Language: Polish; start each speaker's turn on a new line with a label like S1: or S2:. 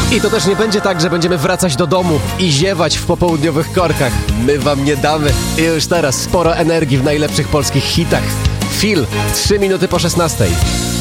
S1: I to też nie będzie tak, że będziemy wracać do domu i ziewać w popołudniowych korkach. My wam nie damy. I już teraz sporo energii w najlepszych polskich hitach. Feel, 3 minuty po 16.